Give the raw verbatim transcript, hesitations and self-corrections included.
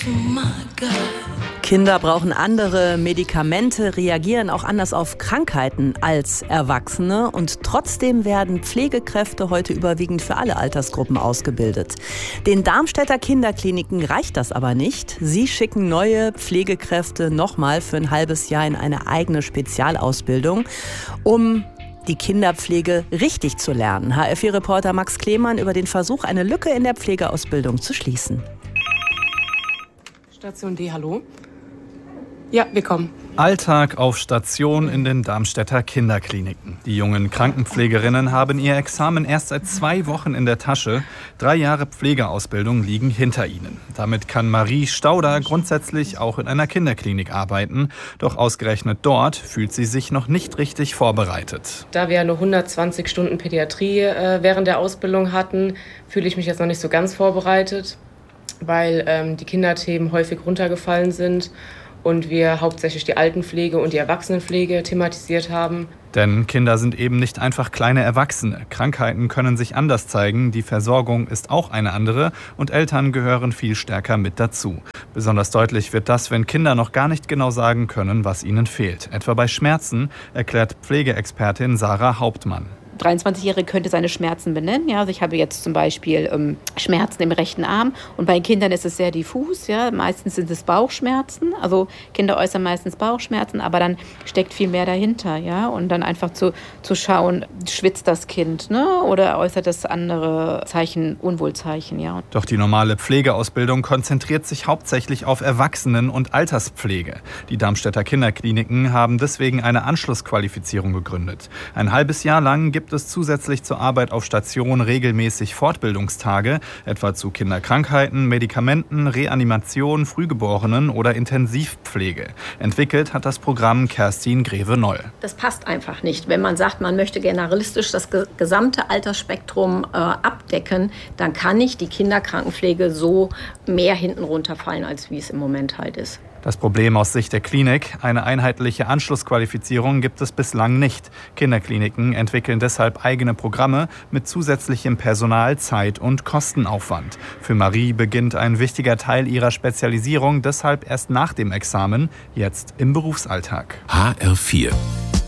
Kinder brauchen andere Medikamente, reagieren auch anders auf Krankheiten als Erwachsene. Und trotzdem werden Pflegekräfte heute überwiegend für alle Altersgruppen ausgebildet. Den Darmstädter Kinderkliniken reicht das aber nicht. Sie schicken neue Pflegekräfte nochmal für ein halbes Jahr in eine eigene Spezialausbildung, um die Kinderpflege richtig zu lernen. H R vier Reporter Max Klemann über den Versuch, eine Lücke in der Pflegeausbildung zu schließen. Station D, hallo? Ja, wir kommen. Alltag auf Station in den Darmstädter Kinderkliniken. Die jungen Krankenpflegerinnen haben ihr Examen erst seit zwei Wochen in der Tasche. Drei Jahre Pflegeausbildung liegen hinter ihnen. Damit kann Marie Stauder grundsätzlich auch in einer Kinderklinik arbeiten. Doch ausgerechnet dort fühlt sie sich noch nicht richtig vorbereitet. Da wir nur hundertzwanzig Stunden Pädiatrie äh, während der Ausbildung hatten, fühle ich mich jetzt noch nicht so ganz vorbereitet, weil ähm, die Kinderthemen häufig runtergefallen sind und wir hauptsächlich die Altenpflege und die Erwachsenenpflege thematisiert haben. Denn Kinder sind eben nicht einfach kleine Erwachsene. Krankheiten können sich anders zeigen, die Versorgung ist auch eine andere und Eltern gehören viel stärker mit dazu. Besonders deutlich wird das, wenn Kinder noch gar nicht genau sagen können, was ihnen fehlt. Etwa bei Schmerzen, erklärt Pflegeexpertin Sarah Hauptmann. dreiundzwanzigjährige könnte seine Schmerzen benennen. Ja, also ich habe jetzt zum Beispiel ähm, Schmerzen im rechten Arm und bei Kindern ist es sehr diffus. Ja. Meistens sind es Bauchschmerzen, also Kinder äußern meistens Bauchschmerzen, aber dann steckt viel mehr dahinter. Ja. Und dann einfach zu, zu schauen, schwitzt das Kind, ne? Oder äußert das andere Zeichen, Unwohlzeichen. Ja. Doch die normale Pflegeausbildung konzentriert sich hauptsächlich auf Erwachsenen- und Alterspflege. Die Darmstädter Kinderkliniken haben deswegen eine Anschlussqualifizierung gegründet. Ein halbes Jahr lang gibt es zusätzlich zur Arbeit auf Station regelmäßig Fortbildungstage, etwa zu Kinderkrankheiten, Medikamenten, Reanimation, Frühgeborenen oder Intensivpflege. Entwickelt hat das Programm Kerstin Greve-Noll. Das passt einfach nicht. Wenn man sagt, man möchte generalistisch das gesamte Altersspektrum äh, abdecken, dann kann nicht die Kinderkrankenpflege so mehr hinten runterfallen, als wie es im Moment halt ist. Das Problem aus Sicht der Klinik: eine einheitliche Anschlussqualifizierung gibt es bislang nicht. Kinderkliniken entwickeln deshalb eigene Programme mit zusätzlichem Personal, Zeit und Kostenaufwand. Für Marie beginnt ein wichtiger Teil ihrer Spezialisierung deshalb erst nach dem Examen, jetzt im Berufsalltag. H R vier